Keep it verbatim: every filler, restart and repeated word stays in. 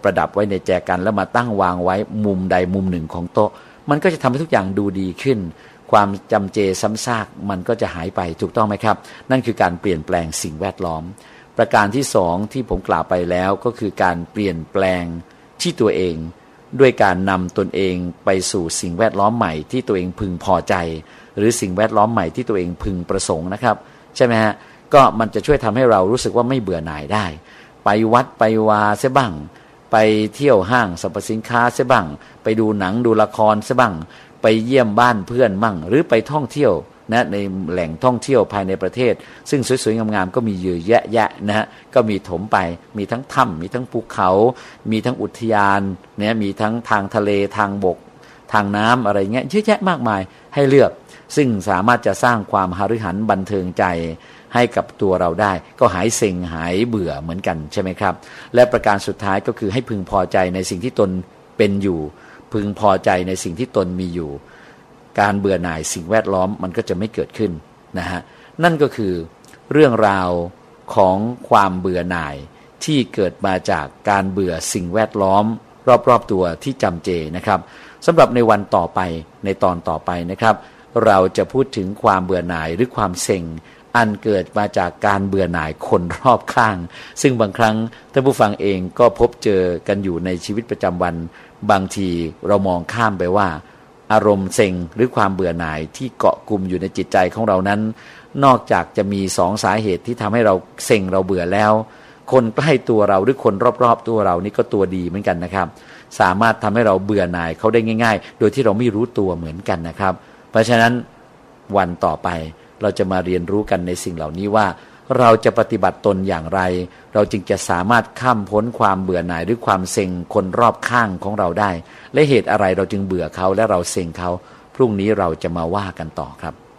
ประดับไว้ในแจกันแล้วมาตั้งวางไว้มุมใดมุมหนึ่งของโต๊ะมันก็จะทำให้ทุกอย่างดูดีขึ้นความจำเจซ้ำซากมันก็จะหายไปถูกต้องไหมครับนั่นคือการเปลี่ยนแปลงสิ่งแวดล้อมประการที่สองที่ผมกล่าวไปแล้วก็คือการเปลี่ยนแปลงที่ตัวเองด้วยการนำตนเองไปสู่สิ่งแวดล้อมใหม่ที่ตัวเองพึงพอใจหรือสิ่งแวดล้อมใหม่ที่ตัวเองพึงประสงค์นะครับใช่ไหมฮะก็มันจะช่วยทำให้เรารู้สึกว่าไม่เบื่อหน่ายได้ไปวัดไปวาเสียบ้างไปเที่ยวห้างสรรพสินค้าเสียบ้างไปดูหนังดูละครเสียบ้างไปเยี่ยมบ้านเพื่อนมั่งหรือไปท่องเที่ยวนะในแหล่งท่องเที่ยวภายในประเทศซึ่งสวยๆงามๆก็มีเยอะแยะๆนะฮะก็มีถมไปมีทั้งถ้ำมีทั้งภูเขามีทั้งอุทยานเนี่ยมีทั้งทางทะเลทางบกทางน้ำอะไรเงี้ยเยอะแยะมากมายให้เลือกซึ่งสามารถจะสร้างความหฤหันบันเทิงใจให้กับตัวเราได้ก็หายเซ็งหายเบื่อเหมือนกันใช่ไหมครับและประการสุดท้ายก็คือให้พึงพอใจในสิ่งที่ตนเป็นอยู่พึงพอใจในสิ่งที่ตนมีอยู่การเบื่อหน่ายสิ่งแวดล้อมมันก็จะไม่เกิดขึ้นนะฮะนั่นก็คือเรื่องราวของความเบื่อหน่ายที่เกิดมาจากการเบื่อสิ่งแวดล้อมรอบๆตัวที่จำเจนะครับสำหรับในวันต่อไปในตอนต่อไปนะครับเราจะพูดถึงความเบื่อหน่ายหรือความเซ็งอันเกิดมาจากการเบื่อหน่ายคนรอบข้างซึ่งบางครั้งท่านผู้ฟังเองก็พบเจอกันอยู่ในชีวิตประจำวันบางทีเรามองข้ามไปว่าอารมณ์เซ็งหรือความเบื่อหน่ายที่เกาะกลุ่มอยู่ในจิตใจของเรานั้นนอกจากจะมีสองสาเหตุที่ทำให้เราเซ็งเราเบื่อแล้วคนใกล้ตัวเราหรือคนรอบๆตัวเรานี่ก็ตัวดีเหมือนกันนะครับสามารถทำให้เราเบื่อหน่ายเขาได้ง่ายๆโดยที่เราไม่รู้ตัวเหมือนกันนะครับเพราะฉะนั้นวันต่อไปเราจะมาเรียนรู้กันในสิ่งเหล่านี้ว่าเราจะปฏิบัติตนอย่างไรเราจึงจะสามารถข้ามพ้นความเบื่อหน่ายหรือความเซ็งคนรอบข้างของเราได้และเหตุอะไรเราจึงเบื่อเขาและเราเซ็งเขาพรุ่งนี้เราจะมาว่ากันต่อครับ